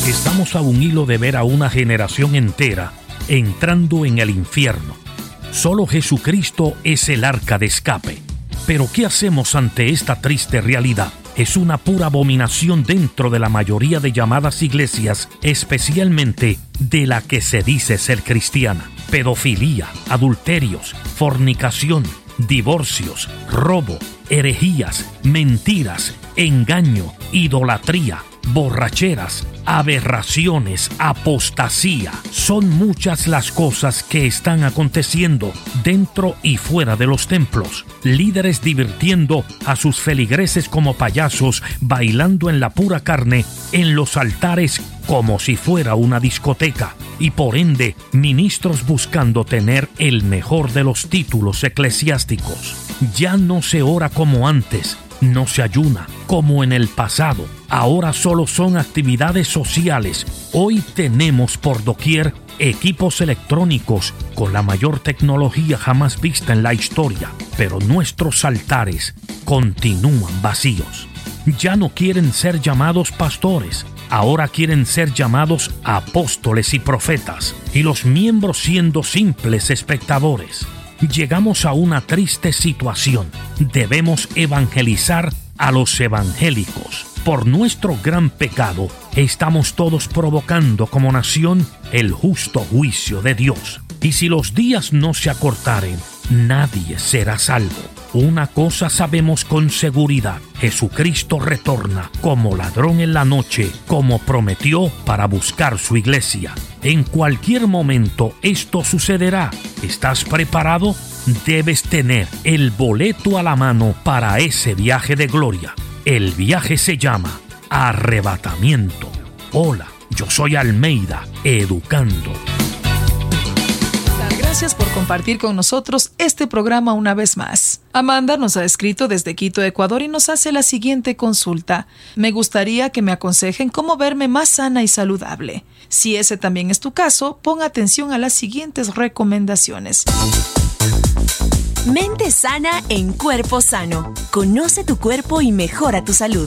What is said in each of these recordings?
Estamos a un hilo de ver a una generación entera entrando en el infierno. Solo Jesucristo es el arca de escape. Pero ¿qué hacemos ante esta triste realidad? Es una pura abominación dentro de la mayoría de llamadas iglesias, especialmente de la que se dice ser cristiana. Pedofilia, adulterios, fornicación, divorcios, robo, herejías, mentiras, engaño, idolatría, borracheras, aberraciones, apostasía. Son muchas las cosas que están aconteciendo dentro y fuera de los templos. Líderes divirtiendo a sus feligreses como payasos, bailando en la pura carne en los altares como si fuera una discoteca. Y por ende, ministros buscando tener el mejor de los títulos eclesiásticos. Ya no se ora como antes. No se ayuna como en el pasado. Ahora solo son actividades sociales. Hoy tenemos por doquier equipos electrónicos con la mayor tecnología jamás vista en la historia. Pero nuestros altares continúan vacíos. Ya no quieren ser llamados pastores. Ahora quieren ser llamados apóstoles y profetas. Y los miembros siendo simples espectadores. Llegamos a una triste situación. Debemos evangelizar a los evangélicos. Por nuestro gran pecado, estamos todos provocando como nación el justo juicio de Dios. Y si los días no se acortaren, nadie será salvo. Una cosa sabemos con seguridad: Jesucristo retorna como ladrón en la noche, como prometió, para buscar su iglesia. En cualquier momento esto sucederá. ¿Estás preparado? Debes tener el boleto a la mano para ese viaje de gloria. El viaje se llama arrebatamiento. Hola, yo soy Almeida, educando. Gracias por compartir con nosotros este programa una vez más. Amanda nos ha escrito desde Quito, Ecuador, y nos hace la siguiente consulta. Me gustaría que me aconsejen cómo verme más sana y saludable. Si ese también es tu caso, pon atención a las siguientes recomendaciones. Mente sana en cuerpo sano. Conoce tu cuerpo y mejora tu salud.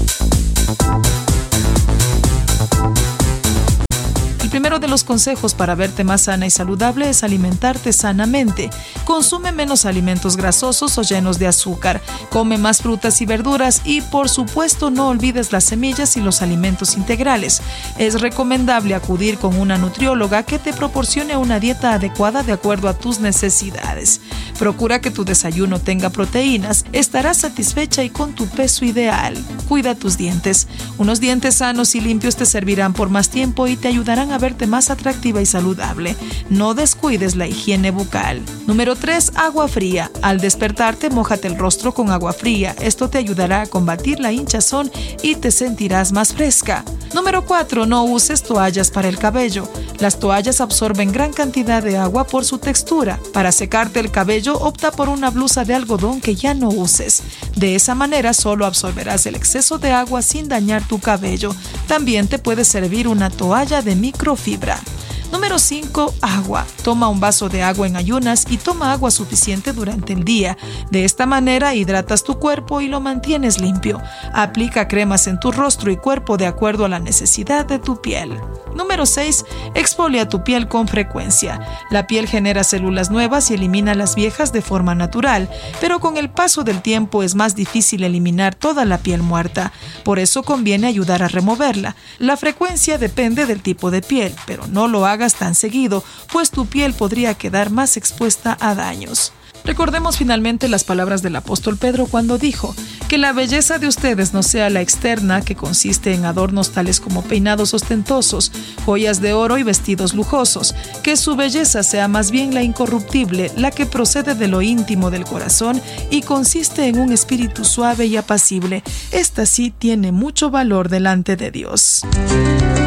El primero de los consejos para verte más sana y saludable es alimentarte sanamente. Consume menos alimentos grasosos o llenos de azúcar. Come más frutas y verduras y, por supuesto, no olvides las semillas y los alimentos integrales. Es recomendable acudir con una nutrióloga que te proporcione una dieta adecuada de acuerdo a tus necesidades. Procura que tu desayuno tenga proteínas. Estarás satisfecha y con tu peso ideal. Cuida tus dientes. Unos dientes sanos y limpios te servirán por más tiempo y te ayudarán a verte más atractiva y saludable. No descuides la higiene bucal. Número 3. Agua fría. Al despertarte, mójate el rostro con agua fría. Esto te ayudará a combatir la hinchazón y te sentirás más fresca. Número 4. No uses toallas para el cabello. Las toallas absorben gran cantidad de agua por su textura. Para secarte el cabello, opta por una blusa de algodón que ya no uses. De esa manera solo absorberás el exceso de agua sin dañar tu cabello. También te puede servir una toalla de microfibra. Número 5. Agua. Toma un vaso de agua en ayunas y toma agua suficiente durante el día. De esta manera hidratas tu cuerpo y lo mantienes limpio. Aplica cremas en tu rostro y cuerpo de acuerdo a la necesidad de tu piel. Número 6. Exfolia tu piel con frecuencia. La piel genera células nuevas y elimina las viejas de forma natural, pero con el paso del tiempo es más difícil eliminar toda la piel muerta. Por eso conviene ayudar a removerla. La frecuencia depende del tipo de piel, pero no lo hagas tan seguido, pues tu piel podría quedar más expuesta a daños. Recordemos finalmente las palabras del apóstol Pedro cuando dijo: que la belleza de ustedes no sea la externa, que consiste en adornos tales como peinados ostentosos, joyas de oro y vestidos lujosos, que su belleza sea más bien la incorruptible, la que procede de lo íntimo del corazón y consiste en un espíritu suave y apacible. Esta sí tiene mucho valor delante de Dios.